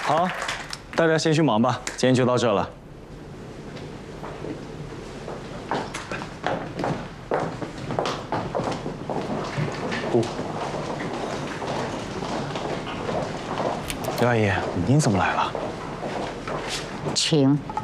好，大家先去忙吧，今天就到这了。刘阿姨，您怎么来了？ 请。